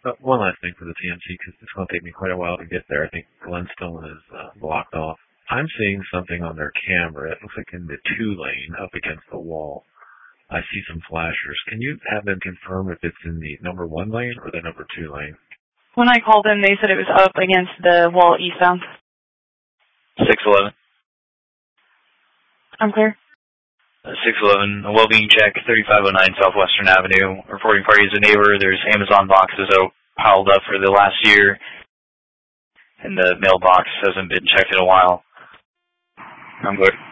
One last thing for the TMC, because it's going to take me quite a while to get there. I think Glenstone is blocked off. I'm seeing something on their camera. It looks like in the 2-lane up against the wall. I see some flashers. Can you have them confirm if it's in the number 1 lane or the number 2 lane? When I called them, they said it was up against the wall eastbound. 611. I'm clear. 611, a well-being check, 3509 Southwestern Avenue. Reporting party is a neighbor. There's Amazon boxes out piled up for the last year, and the mailbox hasn't been checked in a while. I'm good.